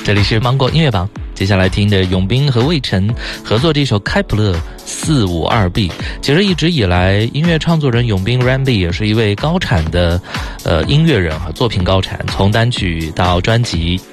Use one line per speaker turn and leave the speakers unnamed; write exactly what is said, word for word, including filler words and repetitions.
这里是芒果音乐榜，接下来听的永斌和魏晨合作这首开普勒四五二 B。 其实一直以来，音乐创作人永斌 Randy 也是一位高产的呃音乐人啊，作品高产，从单曲到专辑